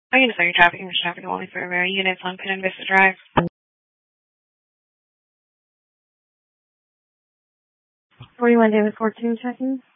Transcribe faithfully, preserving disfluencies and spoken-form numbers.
Oh, you know, your traffic and traffic only for rare units on Penn and Vista Drive. forty-one David fourteen checking.